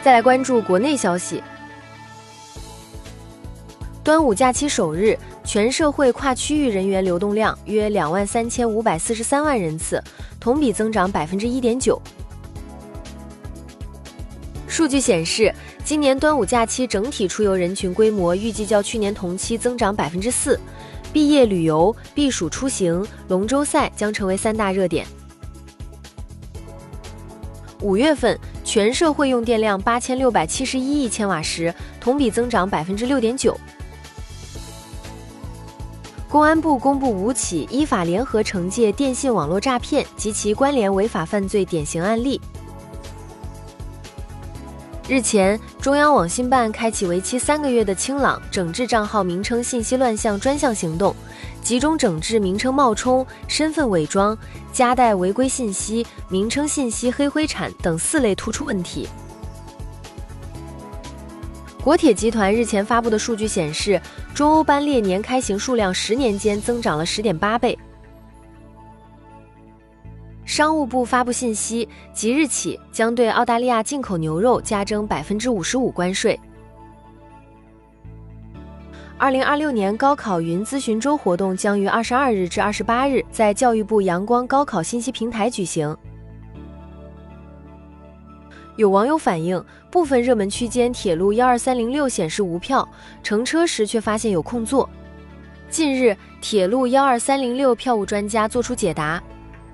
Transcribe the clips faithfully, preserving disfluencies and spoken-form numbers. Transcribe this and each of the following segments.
再来关注国内消息。端午假期首日，全社会跨区域人员流动量约两万三千五百四十三万人次，同比增长百分之一点九。数据显示，今年端午假期整体出游人群规模预计较去年同期增长百分之四。毕业旅游、避暑出行、龙舟赛将成为三大热点。五月份，全社会用电量八千六百七十一亿千瓦时，同比增长百分之六点九。公安部公布五起依法联合惩戒电信网络诈骗及其关联违法犯罪典型案例。日前，中央网信办开启为期三个月的清朗整治账号名称信息乱象专项行动，集中整治名称冒充、身份伪装、夹带违规信息、名称信息黑灰产等四类突出问题。国铁集团日前发布的数据显示，中欧班列年开行数量十年间增长了 十点八倍。商务部发布信息，即日起将对澳大利亚进口牛肉加征 百分之五十五 关税。二零二六年高考云咨询周活动将于二十二日至二十八日在教育部阳光高考信息平台举行。有网友反映，部分热门区间铁路一二三零六显示无票，乘车时却发现有空座。近日，铁路一二三零六票务专家作出解答。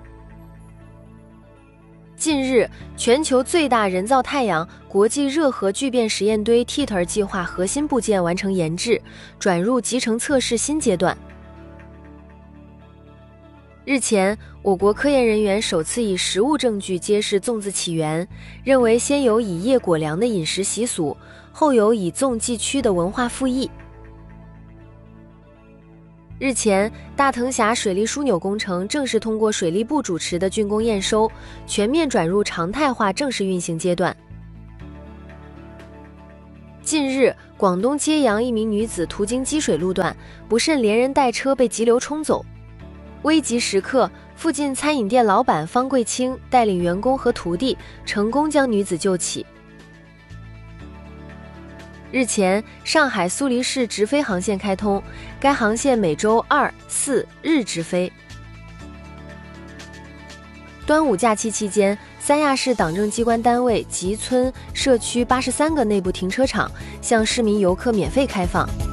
近日，全球最大人造太阳国际热核聚变实验堆 T I T E R 计划核心部件完成研制，转入集成测试新阶段。日前，我国科研人员首次以实物证据揭示粽子起源，认为先有以叶裹粮的饮食习俗，后有以粽祭曲的文化复议。日前，大藤峡水利枢纽工程正式通过水利部主持的竣工验收，全面转入常态化正式运行阶段。近日，广东揭阳一名女子途经积水路段，不慎连人带车被急流冲走。危急时刻，附近餐饮店老板方贵清带领员工和徒弟成功将女子救起。日前，上海苏黎世直飞航线开通，该航线每周二、四日直飞。端午假期期间，三亚市党政机关单位及村社区八十三个内部停车场向市民游客免费开放。